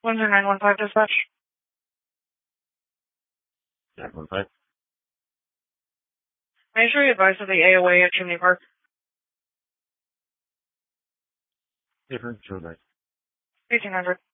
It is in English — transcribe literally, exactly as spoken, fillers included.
one zero nine one five dispatch. nine one five. Make sure you advise of the A O A at Chimney Park. Different, sure, guys. eighteen hundred.